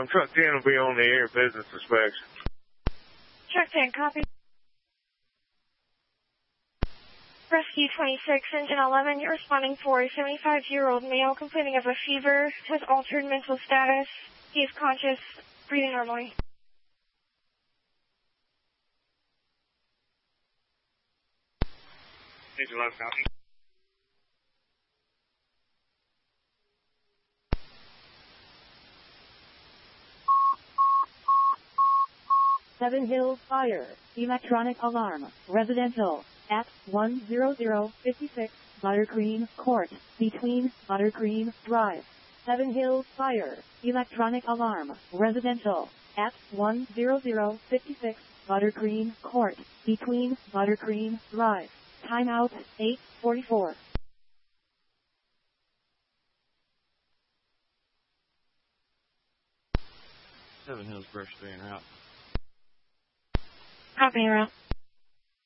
Truck 10 will be on the air, business inspection. Truck 10, copy. Rescue 26, Engine 11, you're responding for a 75-year-old male complaining of a fever, has altered mental status. He is conscious, breathing normally. Engine 11, copy. Seven Hills Fire, electronic alarm, residential, at 10056 Buttercream Court, between Buttercream Drive. Seven Hills Fire, electronic alarm, residential, at 10056 Buttercream Court, between Buttercream Drive. Timeout, 8:44. Seven Hills Brush Bay en route. Copy, en route.